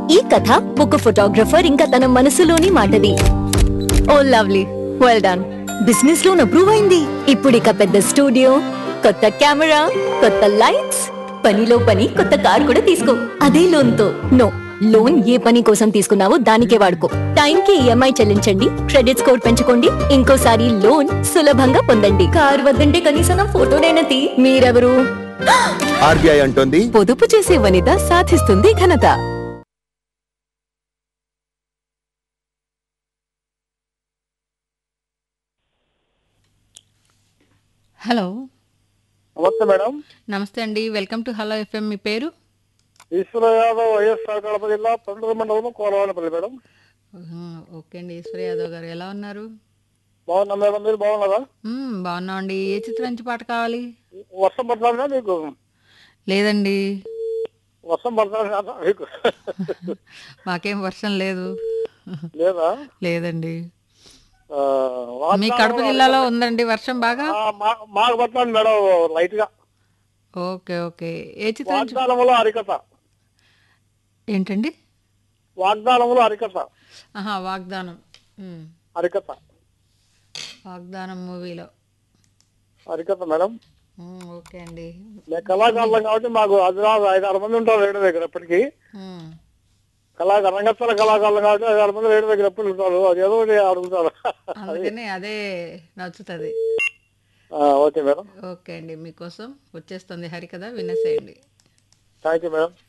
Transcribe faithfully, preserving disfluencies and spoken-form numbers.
ఈ కథ ఒక ఫోటోగ్రఫర్ ఇంకా తన మనసులోని మాటది. Oh lovely, well done. Business loan approve అయింది. ఇప్పుడు ఇక పెద్ద స్టూడియో, కొత్త కెమెరా, కొత్త లైట్స్, పనిలో పని కొత్త కార్ కూడా తీసుకో. అదే లోన్ తో. నో, లోన్ ఏ పని కోసం తీసుకున్నావో దానికే వాడుకో. టైం కి ఈఎంఐ చెల్లించండి, క్రెడిట్ స్కోర్ పెంచుకోండి, ఇంకోసారి లోన్ సులభంగా పొందండి. కార్ వద్దంటే కనీసం నా ఫోటోనైనా తీ. మీరెవరు? ఆర్బీఐ అంటోంది, పొదుపు చేసే వనిత సాధిస్తుంది ఘనత. హలో, నమస్తే మేడం. నమస్తే అండి. Welcome to hello FM. మీ పేరు? ఈశ్వర యాదవ్, వైఎస్ఆర్ కడప జిల్లా తొండూరు మండలం కోరవానపల్లి మేడం. ఆహా, ఓకే అండి. ఈశ్వర్ యాదవ్ గారు ఎలా ఉన్నారు? బాగున్నా మేడం, మీరు బాగున్నారా? మ్మ్, బాగున్నామండి. ఏ చిత్రం నుంచి పాట కావాలి? వర్షం పడుతుందా మీకు? లేదండి, వర్షం పడుతుందా మీకు? మాకేం వర్షం లేదు. లేదా? లేదండి. ఆ, మీ కడప వాతావరణం జిల్లాలో ఉందండి వర్షం బాగా? ఆ, మా- మాకు పడుతుంది మేడం లైట్ గా. Okay okay. ఏ చిత్రం నుంచి? వాగ్దానంలో అరికథ. ఏంటండి? వాగ్దానంలో అరికథ. ఆహా, వాగ్దానం. మ్మ్, అరికథ వాగ్దానం మూవీలో. అరికథ మేడం. మ్మ్, ఓకే అండి. మేము కళాకారులం కాబట్టి మాకు హైదరాబాద్ ఐదు ఆరు మంది ఉంటారు రేడియో దగ్గర ఎప్పటికీ. మ్మ్, కళాకారు రంగస్థల కళాకారులు కాబట్టి ఐదు ఆరు మంది రేడియో దగ్గర ఎప్పుడు ఉంటారు. అది ఏదో ఒకటి అడుగుతారు. అందుకనే అదే నచ్చుతుంది. ఆ, ఓకే మేడం. ఓకే అండి, మీకోసం వచ్చేస్తుంది హరికథ, వినేసేయండి. Thank you madam.